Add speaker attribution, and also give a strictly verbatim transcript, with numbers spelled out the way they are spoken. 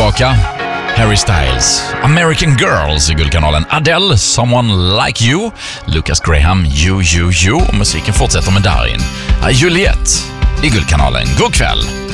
Speaker 1: tillbaka. Harry Styles, American Girls i Guldkanalen. Adele, Someone Like You. Lucas Graham, You, You, You. Och musiken fortsätter med Darin. Juliette i Guldkanalen. God kväll!